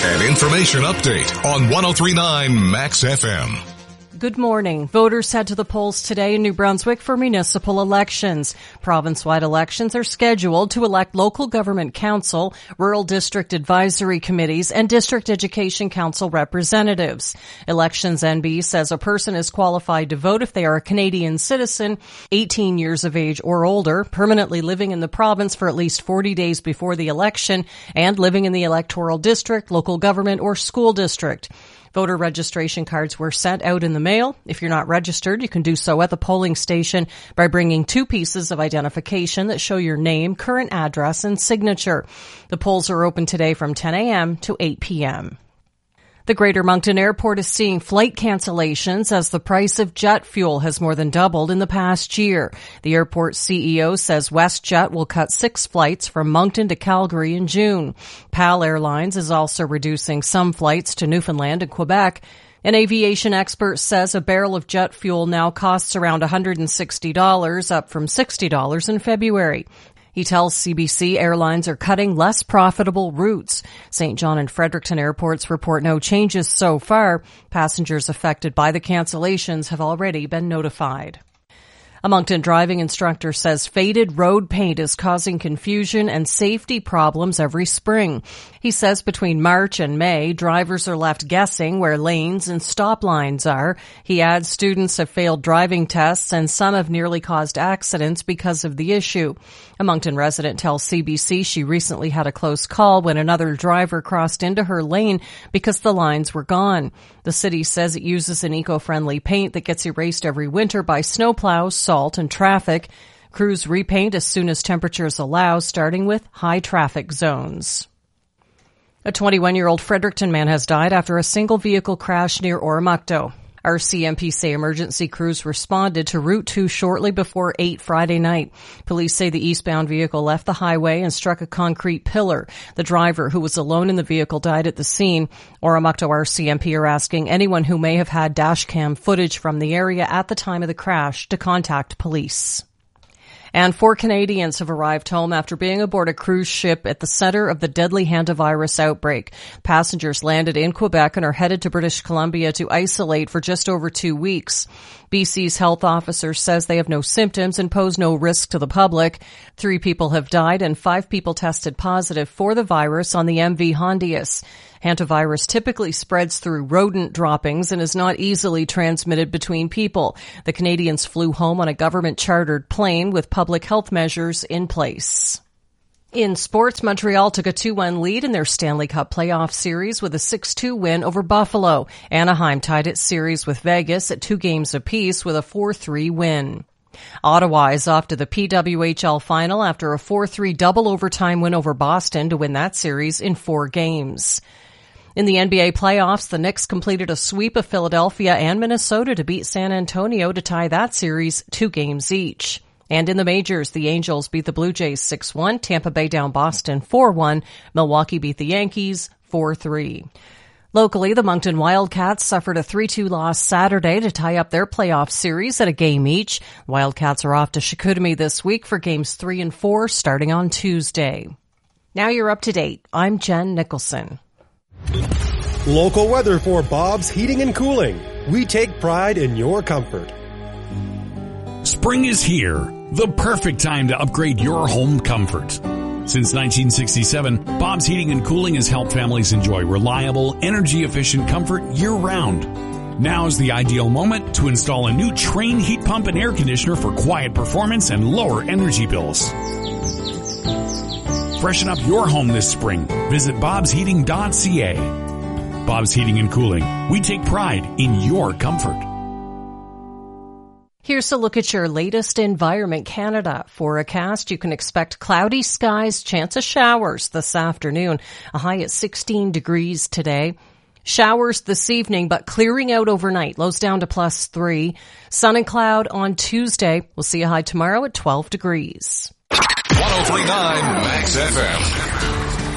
An information update on 103.9 Max FM. Good morning. Voters head to the polls today in New Brunswick for municipal elections. Province-wide elections are scheduled to elect local government council, rural district advisory committees, and district education council representatives. Elections NB says a person is qualified to vote if they are a Canadian citizen, 18 years of age or older, permanently living in the province for at least 40 days before the election, and living in the electoral district, local government, or school district. Voter registration cards were sent out in the mail. If you're not registered, you can do so at the polling station by bringing 2 pieces of identification that show your name, current address, and signature. The polls are open today from 10 a.m. to 8 p.m. The Greater Moncton Airport is seeing flight cancellations as the price of jet fuel has more than doubled in the past year. The airport CEO says WestJet will cut 6 flights from Moncton to Calgary in June. PAL Airlines is also reducing some flights to Newfoundland and Quebec. An aviation expert says a barrel of jet fuel now costs around $160, up from $60 in February. He tells CBC airlines are cutting less profitable routes. St. John and Fredericton airports report no changes so far. Passengers affected by the cancellations have already been notified. A Moncton driving instructor says faded road paint is causing confusion and safety problems every spring. He says between March and May, drivers are left guessing where lanes and stop lines are. He adds students have failed driving tests and some have nearly caused accidents because of the issue. A Moncton resident tells CBC she recently had a close call when another driver crossed into her lane because the lines were gone. The city says it uses an eco-friendly paint that gets erased every winter by snowplows, salt, and traffic. Crews repaint as soon as temperatures allow, starting with high traffic zones. A 21-year-old Fredericton man has died after a single vehicle crash near Oromocto. RCMP emergency crews responded to Route 2 shortly before 8 Friday night. Police say the eastbound vehicle left the highway and struck a concrete pillar. The driver, who was alone in the vehicle, died at the scene. Oromocto RCMP are asking anyone who may have had dashcam footage from the area at the time of the crash to contact police. And 4 Canadians have arrived home after being aboard a cruise ship at the center of the deadly hantavirus outbreak. Passengers landed in Quebec and are headed to British Columbia to isolate for just over 2 weeks. BC's health officer says they have no symptoms and pose no risk to the public. 3 people have died and 5 people tested positive for the virus on the MV Hondius. Hantavirus typically spreads through rodent droppings and is not easily transmitted between people. The Canadians flew home on a government-chartered plane with public health measures in place. In sports, Montreal took a 2-1 lead in their Stanley Cup playoff series with a 6-2 win over Buffalo. Anaheim tied its series with Vegas at 2 games apiece with a 4-3 win. Ottawa is off to the PWHL final after a 4-3 double overtime win over Boston to win that series in 4 games. In the NBA playoffs, the Knicks completed a sweep of Philadelphia and Minnesota to beat San Antonio to tie that series 2 games each. And in the majors, the Angels beat the Blue Jays 6-1, Tampa Bay down Boston 4-1, Milwaukee beat the Yankees 4-3. Locally, the Moncton Wildcats suffered a 3-2 loss Saturday to tie up their playoff series at a game each. Wildcats are off to Chicoutimi this week for games 3 and 4 starting on Tuesday. Now you're up to date. I'm Jen Nicholson. Local weather for Bob's Heating and Cooling. We take pride in your comfort. Spring is here, the perfect time to upgrade your home comfort. Since 1967, Bob's Heating and Cooling has helped families enjoy reliable, energy-efficient comfort year-round. Now is the ideal moment to install a new Trane heat pump and air conditioner for quiet performance and lower energy bills. Freshen up your home this spring. Visit bobsheating.ca. Bob's Heating and Cooling. We take pride in your comfort. Here's a look at your latest Environment Canada forecast. You can expect cloudy skies, chance of showers this afternoon. A high at 16 degrees today. Showers this evening, but clearing out overnight. Lows down to +3. Sun and cloud on Tuesday. We'll see a high tomorrow at 12 degrees. 103.9 Max FM.